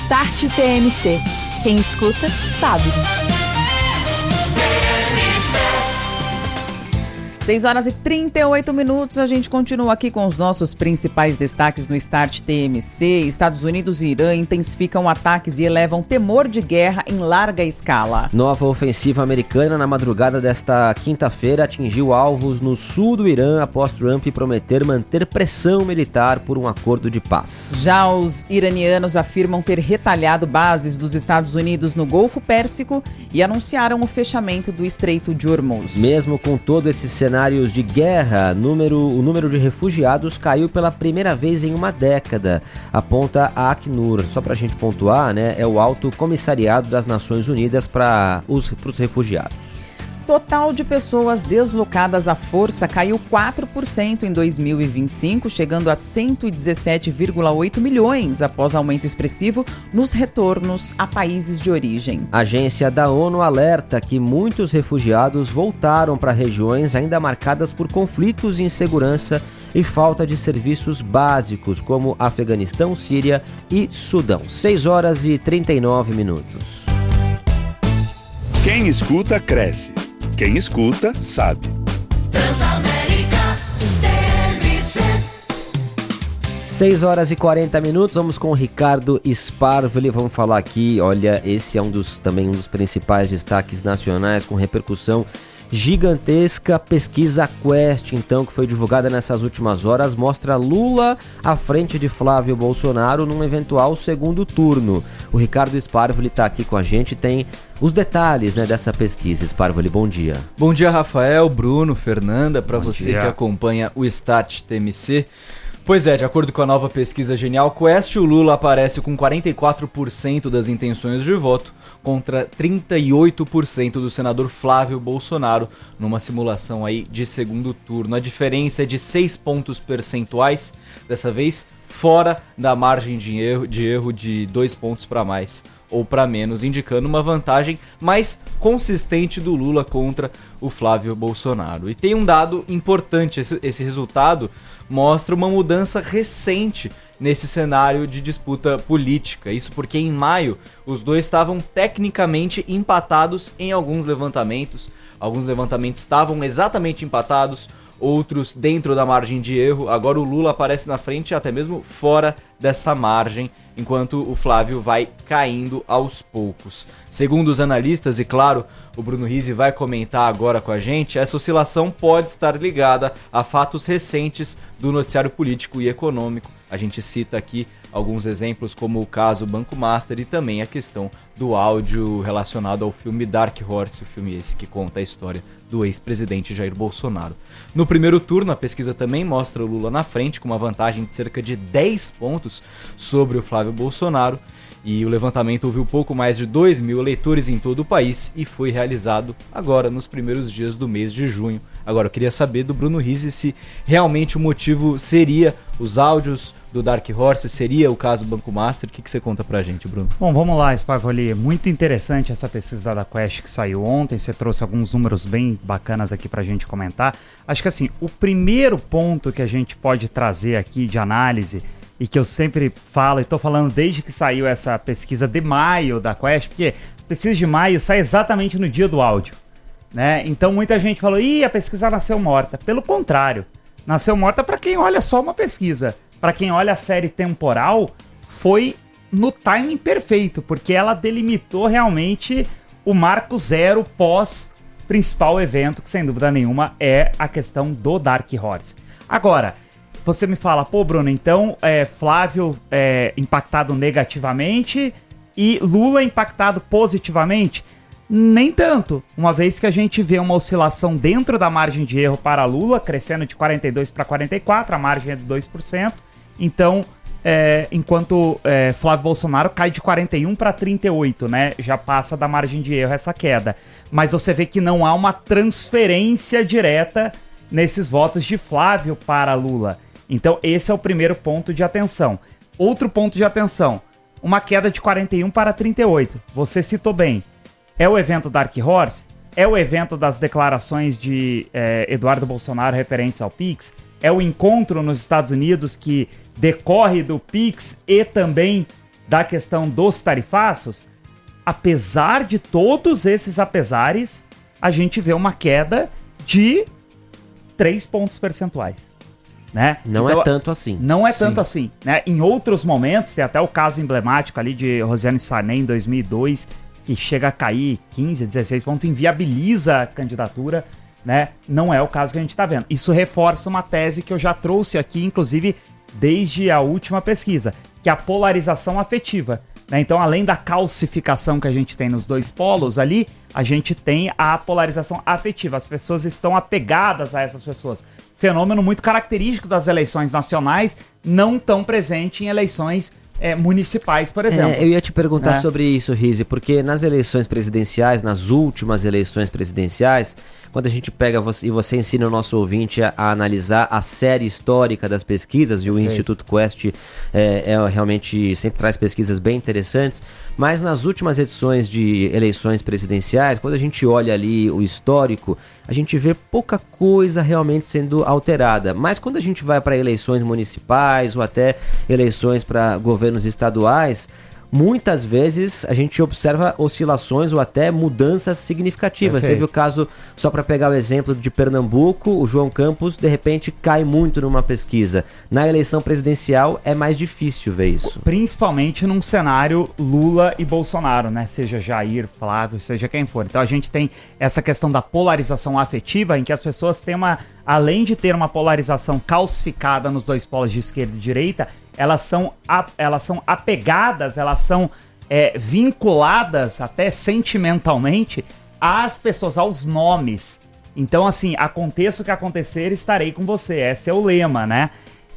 Start TMC. Quem escuta, sabe. 6h38, a gente continua aqui com os nossos principais destaques no Start TMC. Estados Unidos e Irã intensificam ataques e elevam temor de guerra em larga escala. Nova ofensiva americana na madrugada desta quinta-feira atingiu alvos no sul do Irã após Trump prometer manter pressão militar por um acordo de paz. Já os iranianos afirmam ter retalhado bases dos Estados Unidos no Golfo Pérsico e anunciaram o fechamento do Estreito de Hormuz. Mesmo com todo esse cenários de guerra, o número de refugiados caiu pela primeira vez em uma década, aponta a Acnur. Só para a gente pontuar, né, é o Alto Comissariado das Nações Unidas para os refugiados. Total de pessoas deslocadas à força caiu 4% em 2025, chegando a 117,8 milhões, após aumento expressivo nos retornos a países de origem. A agência da ONU alerta que muitos refugiados voltaram para regiões ainda marcadas por conflitos e insegurança e falta de serviços básicos, como Afeganistão, Síria e Sudão. 6h39. Quem escuta, cresce. Quem escuta, sabe. Transamérica TMC. 6h40, vamos com o Ricardo Sparvoli, vamos falar aqui, olha, esse é também um dos principais destaques nacionais com repercussão gigantesca. Pesquisa Quest, então, que foi divulgada nessas últimas horas, mostra Lula à frente de Flávio Bolsonaro num eventual segundo turno. O Ricardo Sparvoli está aqui com a gente, tem os detalhes, né, dessa pesquisa. Sparvoli, bom dia. Bom dia, Rafael, Bruno, Fernanda, para você dia. Que acompanha o Start TMC. Pois é, de acordo com a nova pesquisa Genial Quest, o Lula aparece com 44% das intenções de voto contra 38% do senador Flávio Bolsonaro, numa simulação aí de segundo turno. A diferença é de 6 pontos percentuais, dessa vez fora da margem de erro de 2 pontos para mais ou para menos, indicando uma vantagem mais consistente do Lula contra o Flávio Bolsonaro. E tem um dado importante, esse resultado mostra uma mudança recente nesse cenário de disputa política. Isso porque em maio os dois estavam tecnicamente empatados em alguns levantamentos. Alguns levantamentos estavam exatamente empatados, outros dentro da margem de erro. Agora o Lula aparece na frente, até mesmo fora dessa margem, enquanto o Flávio vai caindo aos poucos. Segundo os analistas, e claro, o Bruno Rizzi vai comentar agora com a gente, essa oscilação pode estar ligada a fatos recentes do noticiário político e econômico. A gente cita aqui alguns exemplos, como o caso Banco Master e também a questão do áudio relacionado ao filme Dark Horse, o filme esse que conta a história do ex-presidente Jair Bolsonaro. No primeiro turno, a pesquisa também mostra o Lula na frente, com uma vantagem de cerca de 10 pontos sobre o Flávio Bolsonaro, e o levantamento ouviu pouco mais de 2 mil eleitores em todo o país e foi realizado agora nos primeiros dias do mês de junho. Agora, eu queria saber do Bruno Rizzi se realmente o motivo seria os áudios do Dark Horse, seria o caso Banco Master. O que você conta pra gente, Bruno? Bom, vamos lá, Sparvoli. Muito interessante essa pesquisa da Quest que saiu ontem. Você trouxe alguns números bem bacanas aqui pra gente comentar. Acho que assim, o primeiro ponto que a gente pode trazer aqui de análise, e que eu sempre falo, e tô falando desde que saiu essa pesquisa de maio da Quest, porque a pesquisa de maio sai exatamente no dia do áudio, né? Então muita gente falou, a pesquisa nasceu morta. Pelo contrário, nasceu morta para quem olha só uma pesquisa. Para quem olha a série temporal, foi no timing perfeito, porque ela delimitou realmente o marco zero pós principal evento, que sem dúvida nenhuma é a questão do Dark Horse. Agora, você me fala, pô, Bruno, então Flávio impactado negativamente e Lula impactado positivamente? Nem tanto, uma vez que a gente vê uma oscilação dentro da margem de erro para Lula, crescendo de 42 para 44, a margem é de 2%, então, enquanto Flávio Bolsonaro cai de 41 para 38, né, já passa da margem de erro essa queda, mas você vê que não há uma transferência direta nesses votos de Flávio para Lula. Então esse é o primeiro ponto de atenção. Outro ponto de atenção, uma queda de 41 para 38, você citou bem. É o evento Dark Horse? É o evento das declarações de Eduardo Bolsonaro referentes ao PIX? É o encontro nos Estados Unidos que decorre do PIX e também da questão dos tarifaços, apesar de todos esses apesares, a gente vê uma queda de 3 pontos percentuais. Né? Não então, é tanto assim. Não é tanto assim. Né? Em outros momentos, tem até o caso emblemático ali de Rosiane Sarney em 2002, que chega a cair 15, 16 pontos, inviabiliza a candidatura. Né? Não é o caso que a gente está vendo. Isso reforça uma tese que eu já trouxe aqui, inclusive, desde a última pesquisa, que é a polarização afetiva. Né? Então, além da calcificação que a gente tem nos dois polos ali, a gente tem a polarização afetiva. As pessoas estão apegadas a essas pessoas. Fenômeno muito característico das eleições nacionais, não tão presente em eleições municipais, por exemplo. Eu ia te perguntar sobre isso, Rizzi, porque nas eleições presidenciais, nas últimas eleições presidenciais, quando a gente pega e você ensina o nosso ouvinte a analisar a série histórica das pesquisas, e o Instituto Quest realmente sempre traz pesquisas bem interessantes, mas nas últimas edições de eleições presidenciais, quando a gente olha ali o histórico, a gente vê pouca coisa realmente sendo alterada. Mas quando a gente vai para eleições municipais ou até eleições para governos estaduais, muitas vezes a gente observa oscilações ou até mudanças significativas. Perfeito. Teve o caso, só para pegar o exemplo de Pernambuco, o João Campos de repente cai muito numa pesquisa. Na eleição presidencial é mais difícil ver isso. Principalmente num cenário Lula e Bolsonaro, né? Seja Jair, Flávio, seja quem for. Então a gente tem essa questão da polarização afetiva, em que as pessoas têm além de ter uma polarização calcificada nos dois polos de esquerda e direita, elas são apegadas, elas são vinculadas até sentimentalmente às pessoas, aos nomes. Então, assim, aconteça o que acontecer, estarei com você. Esse é o lema, né?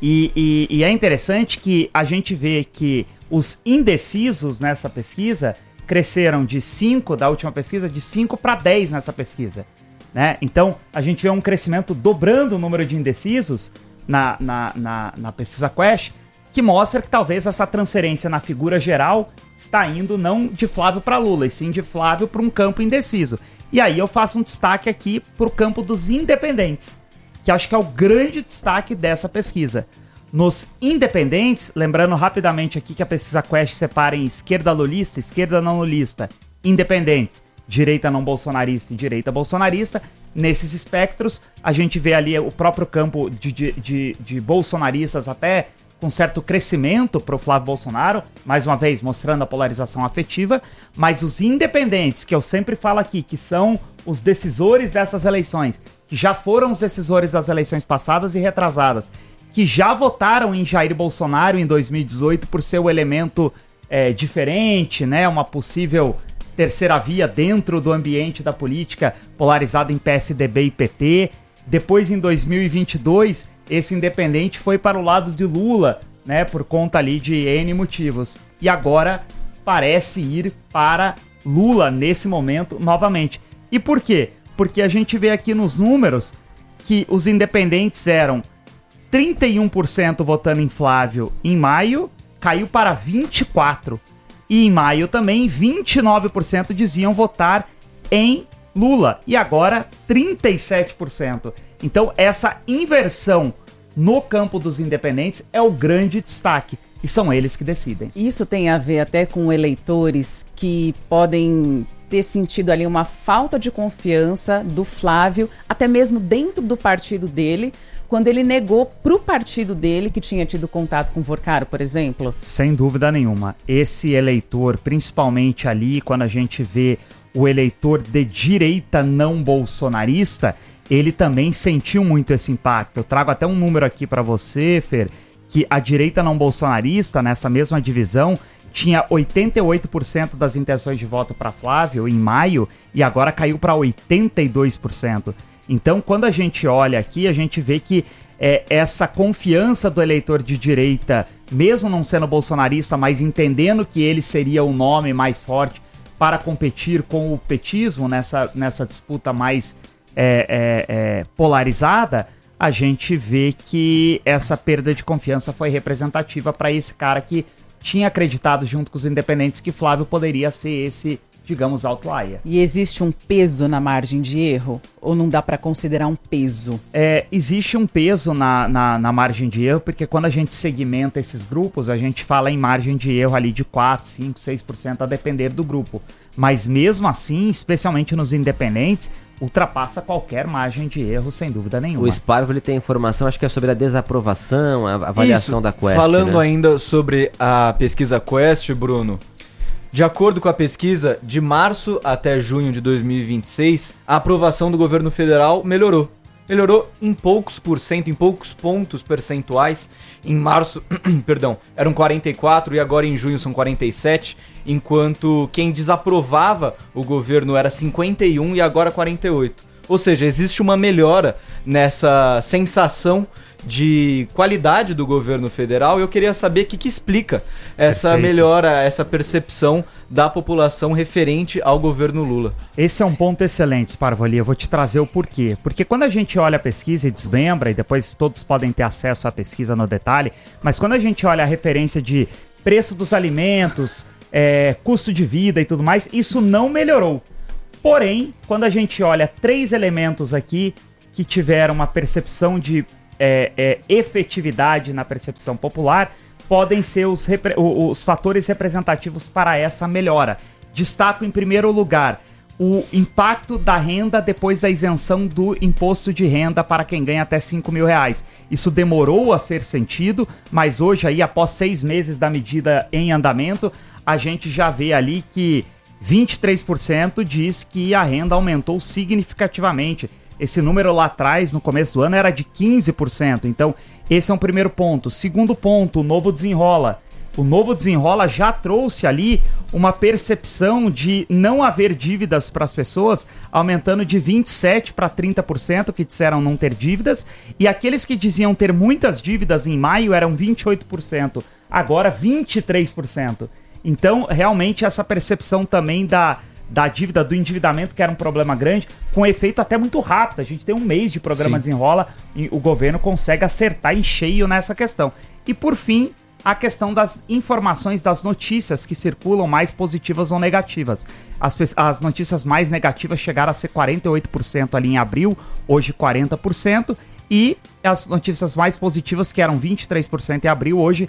E é interessante que a gente vê que os indecisos nessa pesquisa cresceram de 5, da última pesquisa, de 5 para 10 nessa pesquisa. Né? Então, a gente vê um crescimento dobrando o número de indecisos na pesquisa Quest, que mostra que talvez essa transferência na figura geral está indo não de Flávio para Lula, e sim de Flávio para um campo indeciso. E aí eu faço um destaque aqui para o campo dos independentes, que acho que é o grande destaque dessa pesquisa. Nos independentes, lembrando rapidamente aqui que a pesquisa Quest separa em esquerda lulista, esquerda não lulista, independentes, direita não bolsonarista e direita bolsonarista. Nesses espectros, a gente vê ali o próprio campo de bolsonaristas até com certo crescimento para o Flávio Bolsonaro, mais uma vez mostrando a polarização afetiva, mas os independentes, que eu sempre falo aqui, que são os decisores dessas eleições, que já foram os decisores das eleições passadas e retrasadas, que já votaram em Jair Bolsonaro em 2018 por ser o elemento diferente, né, uma possível terceira via dentro do ambiente da política polarizado em PSDB e PT. Depois, em 2022, esse independente foi para o lado de Lula, né, por conta ali de N motivos. E agora parece ir para Lula nesse momento novamente. E por quê? Porque a gente vê aqui nos números que os independentes eram 31% votando em Flávio em maio, caiu para 24%. E em maio também 29% diziam votar em Lula. E agora 37%. Então essa inversão no campo dos independentes é o grande destaque. E são eles que decidem. Isso tem a ver até com eleitores que podem ter sentido ali uma falta de confiança do Flávio, até mesmo dentro do partido dele, quando ele negou pro partido dele que tinha tido contato com o Vorcaro, por exemplo? Sem dúvida nenhuma. Esse eleitor, principalmente ali, quando a gente vê o eleitor de direita não bolsonarista, ele também sentiu muito esse impacto. Eu trago até um número aqui para você, Fer, que a direita não bolsonarista, nessa mesma divisão, tinha 88% das intenções de voto para Flávio em maio e agora caiu para 82%. Então, quando a gente olha aqui, a gente vê que essa confiança do eleitor de direita, mesmo não sendo bolsonarista, mas entendendo que ele seria o nome mais forte para competir com o petismo nessa disputa mais polarizada, a gente vê que essa perda de confiança foi representativa para esse cara que tinha acreditado junto com os independentes que Flávio poderia ser esse digamos, outlier. E existe um peso na margem de erro? Ou não dá para considerar um peso? Existe um peso na margem de erro, porque quando a gente segmenta esses grupos, a gente fala em margem de erro ali de 4, 5, 6% a depender do grupo. Mas mesmo assim, especialmente nos independentes, ultrapassa qualquer margem de erro, sem dúvida nenhuma. O Sparvo ele tem informação, acho que é sobre a desaprovação, a avaliação da Quest. Falando né? ainda sobre a pesquisa Quest, Bruno, de acordo com a pesquisa, de março até junho de 2026, a aprovação do governo federal melhorou. Melhorou em poucos %, em poucos pontos percentuais. Em março, perdão, eram 44 e agora em junho são 47, enquanto quem desaprovava o governo era 51 e agora 48. Ou seja, existe uma melhora nessa sensação de qualidade do governo federal e eu queria saber o que explica essa melhora, essa percepção da população referente ao governo Lula. Esse é um ponto excelente, Sparvoli, eu vou te trazer o porquê. Porque quando a gente olha a pesquisa e desmembra, e depois todos podem ter acesso à pesquisa no detalhe, mas quando a gente olha a referência de preço dos alimentos, custo de vida e tudo mais, isso não melhorou. Porém, quando a gente olha 3 elementos aqui que tiveram uma percepção de efetividade na percepção popular, podem ser os fatores representativos para essa melhora. Destaco em primeiro lugar o impacto da renda depois da isenção do imposto de renda para quem ganha até R$5.000. Isso demorou a ser sentido, mas hoje, aí, após 6 meses da medida em andamento, a gente já vê ali que 23% diz que a renda aumentou significativamente. Esse número lá atrás, no começo do ano, era de 15%. Então, esse é um primeiro ponto. Segundo ponto, o Novo Desenrola. O Novo Desenrola já trouxe ali uma percepção de não haver dívidas para as pessoas, aumentando de 27% para 30%, que disseram não ter dívidas. E aqueles que diziam ter muitas dívidas em maio eram 28%. Agora, 23%. Então, realmente, essa percepção também da dívida, do endividamento, que era um problema grande, com efeito até muito rápido. A gente tem um mês de programa Desenrola e o governo consegue acertar em cheio nessa questão. E, por fim, a questão das informações, das notícias que circulam, mais positivas ou negativas. As notícias mais negativas chegaram a ser 48% ali em abril, hoje 40%, e as notícias mais positivas, que eram 23% em abril, hoje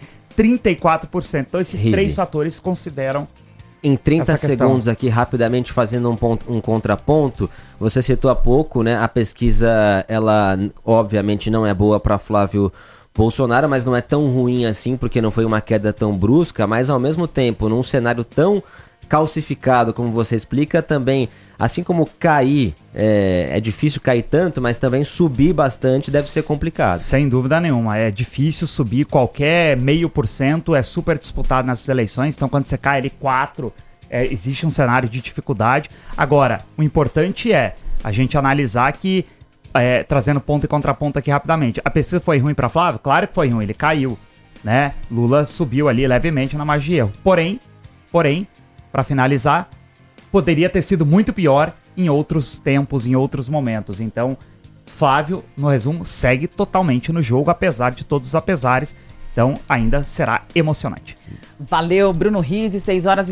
34%. Então, esses 3 fatores consideram. Em 30 segundos aqui, rapidamente, fazendo um contraponto, você citou há pouco, né, a pesquisa, ela obviamente não é boa para Flávio Bolsonaro, mas não é tão ruim assim, porque não foi uma queda tão brusca, mas ao mesmo tempo, num cenário tão calcificado, como você explica, também, assim como cair, é difícil cair tanto, mas também subir bastante deve ser complicado. Sem dúvida nenhuma, é difícil subir, qualquer 0,5% é super disputado nessas eleições, então quando você cai ali 4%, existe um cenário de dificuldade. Agora, o importante é a gente analisar que, trazendo ponto e contraponto aqui rapidamente, a pesquisa foi ruim para Flávio? Claro que foi ruim, ele caiu, né? Lula subiu ali levemente na margem de erro. Porém, para finalizar, poderia ter sido muito pior em outros tempos, em outros momentos. Então, Flávio, no resumo, segue totalmente no jogo, apesar de todos os apesares. Então, ainda será emocionante. Valeu, Bruno Rizzi,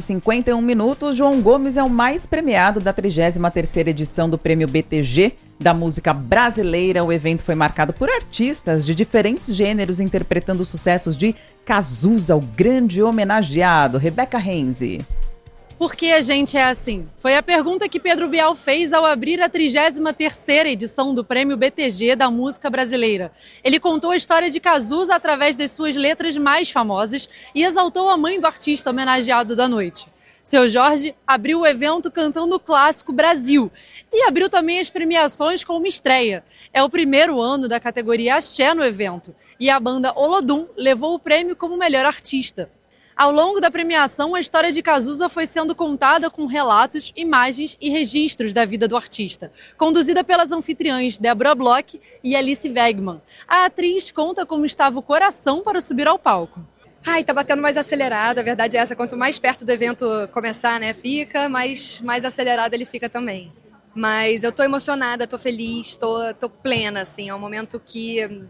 6h51. João Gomes é o mais premiado da 33ª edição do Prêmio BTG da música brasileira. O evento foi marcado por artistas de diferentes gêneros interpretando sucessos de Cazuza, o grande homenageado. Rebeca Renzi. Por que a gente é assim? Foi a pergunta que Pedro Bial fez ao abrir a 33ª edição do Prêmio BTG da música brasileira. Ele contou a história de Cazuza através das suas letras mais famosas e exaltou a mãe do artista homenageado da noite. Seu Jorge abriu o evento cantando o clássico Brasil e abriu também as premiações com uma estreia. É o primeiro ano da categoria Axé no evento e a banda Olodum levou o prêmio como melhor artista. Ao longo da premiação, a história de Cazuza foi sendo contada com relatos, imagens e registros da vida do artista, conduzida pelas anfitriãs Débora Bloch e Alice Wegman. A atriz conta como estava o coração para subir ao palco. Ai, tá batendo mais acelerado, a verdade é essa, quanto mais perto do evento começar, né, fica, mais acelerado ele fica também. Mas eu tô emocionada, tô feliz, tô plena, assim, é um momento que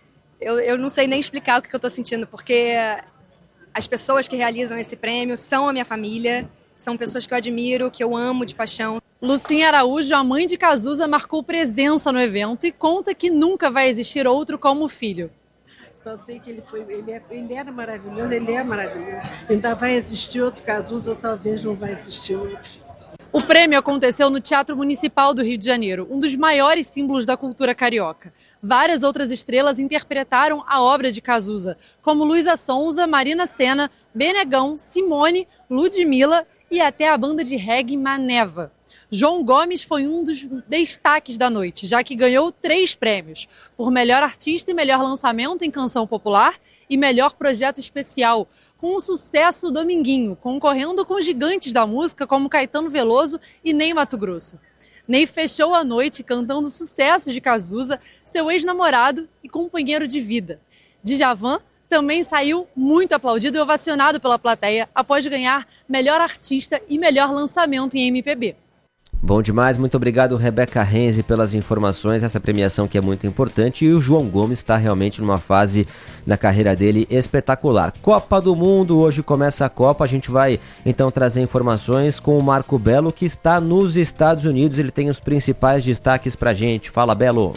eu não sei nem explicar o que eu tô sentindo, porque as pessoas que realizam esse prêmio são a minha família São pessoas que eu admiro, que eu amo de paixão. Lucinha Araújo, a mãe de Cazuza, marcou presença no evento e conta que nunca vai existir outro como o filho. Só sei que ele era maravilhoso, ele é maravilhoso. Ainda vai existir outro Cazuza ou talvez não vai existir outro. O prêmio aconteceu no Teatro Municipal do Rio de Janeiro, um dos maiores símbolos da cultura carioca. Várias outras estrelas interpretaram a obra de Cazuza, como Luísa Sonza, Marina Sena, Benegão, Simone, Ludmilla e até a banda de reggae Maneva. João Gomes foi um dos destaques da noite, já que ganhou 3 prêmios, por melhor artista e melhor lançamento em canção popular e melhor projeto especial, com o sucesso Dominguinho, concorrendo com gigantes da música como Caetano Veloso e Ney Matogrosso. Ney fechou a noite cantando sucessos de Cazuza, seu ex-namorado e companheiro de vida. Djavan também saiu muito aplaudido e ovacionado pela plateia após ganhar melhor artista e melhor lançamento em MPB. Bom demais, muito obrigado Rebeca Renzi pelas informações, essa premiação que é muito importante, e o João Gomes está realmente numa fase da carreira dele espetacular. Copa do Mundo, hoje começa a Copa, a gente vai então trazer informações com o Marco Belo, que está nos Estados Unidos, ele tem os principais destaques pra gente. Fala, Belo!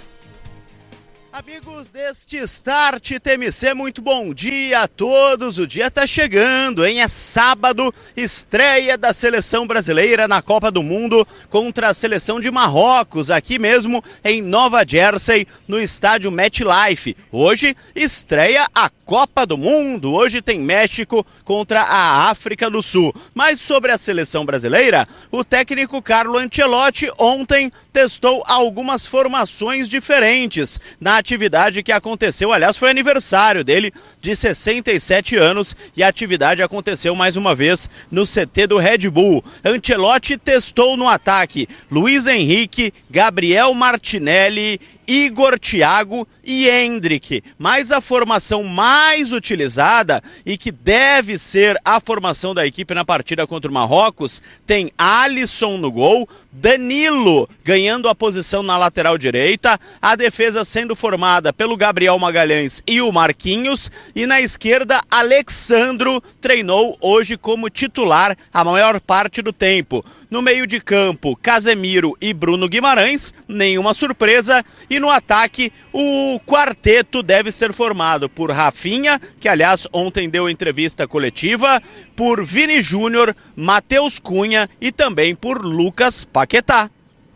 Amigos deste Start TMC, muito bom dia a todos. O dia tá chegando, hein? É sábado, estreia da seleção brasileira na Copa do Mundo contra a seleção de Marrocos, aqui mesmo em Nova Jersey, no estádio MetLife. Hoje estreia a Copa do Mundo. Hoje tem México contra a África do Sul. Mas sobre a seleção brasileira, o técnico Carlo Ancelotti ontem testou algumas formações diferentes na atividade que aconteceu, aliás, foi aniversário dele de 67 anos e a atividade aconteceu mais uma vez no CT do Red Bull. Ancelotti testou no ataque Luiz Henrique, Gabriel Martinelli, Igor Thiago e Endrick, mas a formação mais utilizada e que deve ser a formação da equipe na partida contra o Marrocos tem Alisson no gol, Danilo ganhando a posição na lateral direita, a defesa sendo formada pelo Gabriel Magalhães e o Marquinhos, e na esquerda Alexandro treinou hoje como titular a maior parte do tempo. No meio de campo, Casemiro e Bruno Guimarães, nenhuma surpresa, e no ataque o quarteto deve ser formado por Rafinha, que aliás ontem deu entrevista coletiva, por Vini Júnior, Matheus Cunha e também por Lucas Paquetá.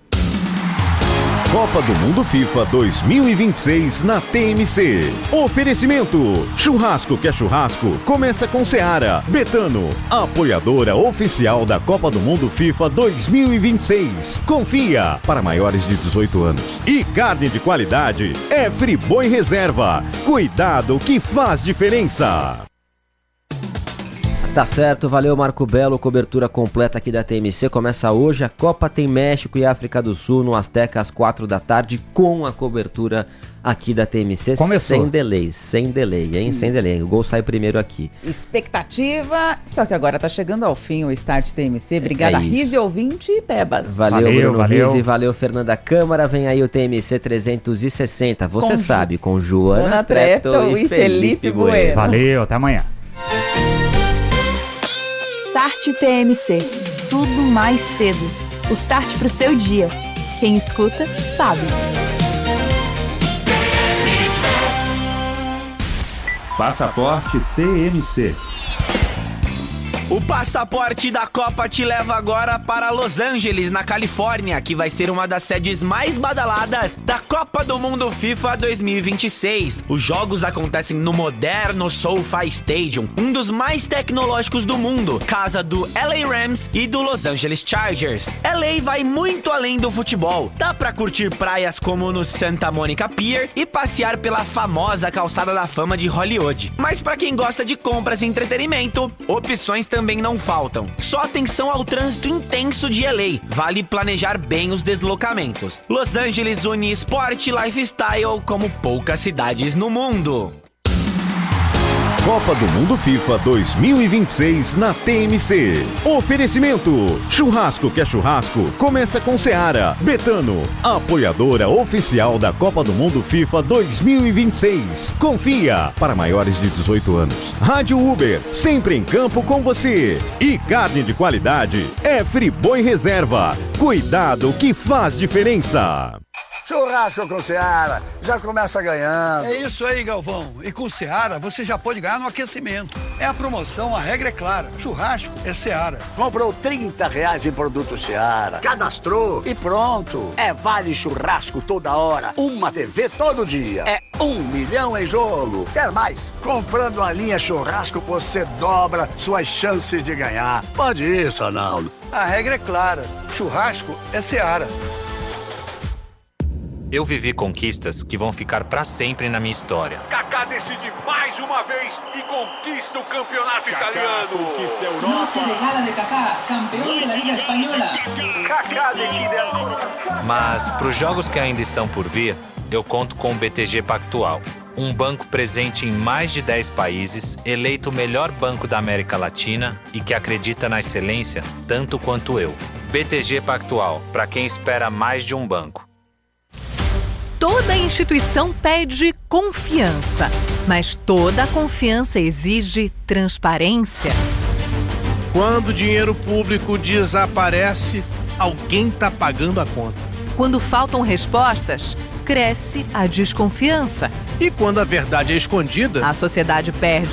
Copa do Mundo FIFA 2026 na TMC. Oferecimento: churrasco que é churrasco, começa com Seara. Betano, apoiadora oficial da Copa do Mundo FIFA 2026. Confia, para maiores de 18 anos. E carne de qualidade é Friboi Reserva. Cuidado que faz diferença. Tá certo, valeu Marco Belo, cobertura completa aqui da TMC, começa hoje, a Copa tem México e África do Sul no Azteca às 4 da tarde, com a cobertura aqui da TMC. Começou. Sem delay, hein, sem delay, o gol sai primeiro aqui. Expectativa, só que agora tá chegando ao fim o Start TMC, obrigada Rizzi, ouvinte e Tebas. Valeu Bruno Rizzi, valeu Fernanda Câmara, vem aí o TMC 360, você sabe, com Joana Treptow e Felipe Bueno. Valeu, até amanhã. Start TMC. Tudo mais cedo. O start pro seu dia. Quem escuta, sabe. Passaporte TMC. O passaporte da Copa te leva agora para Los Angeles, na Califórnia, que vai ser uma das sedes mais badaladas da Copa do Mundo FIFA 2026. Os jogos acontecem no moderno SoFi Stadium, um dos mais tecnológicos do mundo, casa do LA Rams e do Los Angeles Chargers. LA vai muito além do futebol. Dá pra curtir praias como no Santa Monica Pier e passear pela famosa calçada da fama de Hollywood. Mas pra quem gosta de compras e entretenimento, opções também não faltam. Só atenção ao trânsito intenso de LA. Vale planejar bem os deslocamentos. Los Angeles une esporte e lifestyle como poucas cidades no mundo. Copa do Mundo FIFA 2026 na TMC. Oferecimento: churrasco que é churrasco, começa com Seara. Betano, apoiadora oficial da Copa do Mundo FIFA 2026. Confia, para maiores de 18 anos. Rádio Uber, sempre em campo com você. E carne de qualidade é Friboi Reserva. Cuidado que faz diferença. Churrasco com Seara, já começa ganhando. É isso aí, Galvão. E com Seara, você já pode ganhar no aquecimento. É a promoção, a regra é clara. Churrasco é Seara. Comprou R$30 em produto Seara, cadastrou e pronto. É vale churrasco toda hora, uma TV todo dia. É 1 milhão em jogo. Quer mais? Comprando a linha churrasco, você dobra suas chances de ganhar. Pode ir, Sonaldo. A regra é clara. Churrasco é Seara. Eu vivi conquistas que vão ficar pra sempre na minha história. Kaká decide mais uma vez e conquista o campeonato italiano. Conquista a Europa. Noche de gala de Kaká, campeão da Liga Espanhola. Kaká decide. Mas pros jogos que ainda estão por vir, eu conto com o BTG Pactual. Um banco presente em mais de 10 países, eleito o melhor banco da América Latina e que acredita na excelência tanto quanto eu. BTG Pactual, para quem espera mais de um banco. Toda instituição pede confiança, mas toda confiança exige transparência. Quando o dinheiro público desaparece, alguém está pagando a conta. Quando faltam respostas, cresce a desconfiança. E quando a verdade é escondida, a sociedade perde